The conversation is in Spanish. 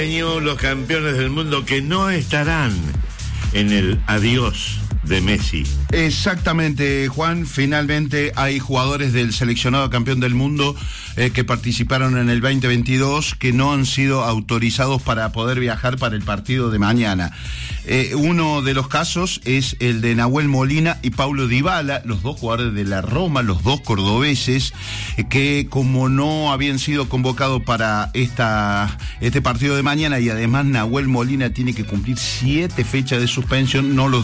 Los campeones del mundo que no estarán en el adiós de Messi. Exactamente, Juan. Finalmente hay jugadores del seleccionado campeón del mundo que participaron en el 2022 que no han sido autorizados para poder viajar para el partido de mañana. Uno de los casos es el de Nahuel Molina y Paulo Dybala, los dos jugadores de la Roma, los dos cordobeses, que como no habían sido convocados para este partido de mañana, y además Nahuel Molina tiene que cumplir 7 fechas de suspensión, no los